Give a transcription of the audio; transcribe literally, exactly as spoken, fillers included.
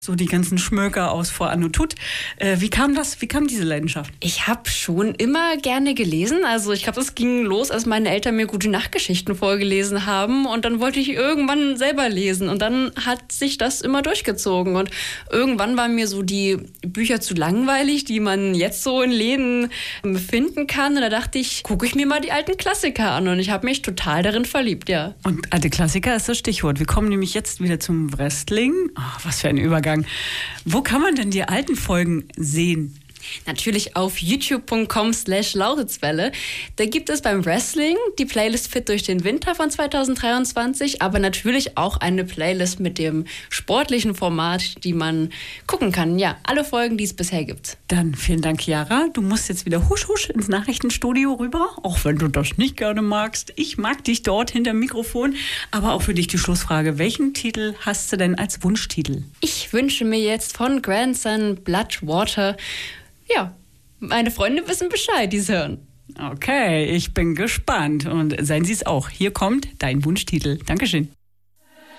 So die ganzen Schmöker aus vor Anno Tut. Äh, wie kam das? Wie kam diese Leidenschaft? Ich habe schon immer gerne gelesen. Also ich glaube, das ging los, als meine Eltern mir gute Nachtgeschichten vorgelesen haben. Und dann wollte ich irgendwann selber lesen. Und dann hat sich das immer durchgezogen. Und irgendwann waren mir so die Bücher zu langweilig, die man jetzt so in Läden finden kann. Und da dachte ich, gucke ich mir mal die alten Klassiker an. Und ich habe mich total darin verliebt, ja. Und alte Klassiker ist das Stichwort. Wir kommen nämlich jetzt wieder zum Wrestling. Oh, was für ein Übergang. Wo kann man denn die alten Folgen sehen? Natürlich auf youtube punkt com slash Lauritzwelle. Da gibt es beim Wrestling die Playlist Fit durch den Winter von zweitausenddreiundzwanzig, aber natürlich auch eine Playlist mit dem sportlichen Format, die man gucken kann. Ja, alle Folgen, die es bisher gibt. Dann vielen Dank, Chiara. Du musst jetzt wieder husch husch ins Nachrichtenstudio rüber, auch wenn du das nicht gerne magst. Ich mag dich dort hinterm Mikrofon, aber auch für dich die Schlussfrage. Welchen Titel hast du denn als Wunschtitel? Ich wünsche mir jetzt von Grandson Blood Water. Ja, meine Freunde wissen Bescheid, die es hören. Okay, ich bin gespannt. Und seien Sie es auch. Hier kommt dein Wunschtitel. Dankeschön.